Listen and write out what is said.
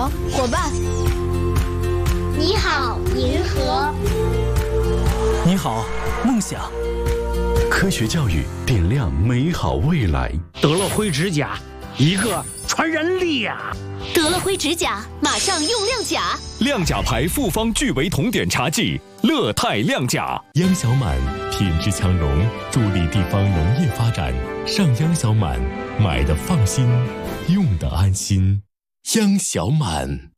好，伙伴。 你好，银河。 你好，梦想。 科学教育点亮美好未来。 得了灰指甲，一个传染力呀！ 得了灰指甲，马上用亮甲。 亮甲牌复方聚维酮碘茶剂，乐泰亮甲。 央小满品质强融，助力地方农业发展。上央小满，买的放心，用的安心。央小满。